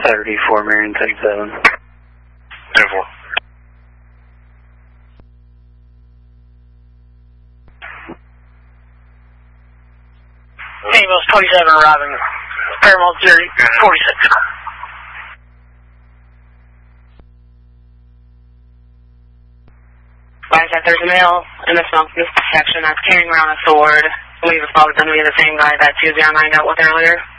34 Marion 37. 34. Females 27 arriving. Paramount 46. Advise that there's a male in this section that's carrying around a sword. I believe it's probably going to be the same guy that 209 dealt with earlier.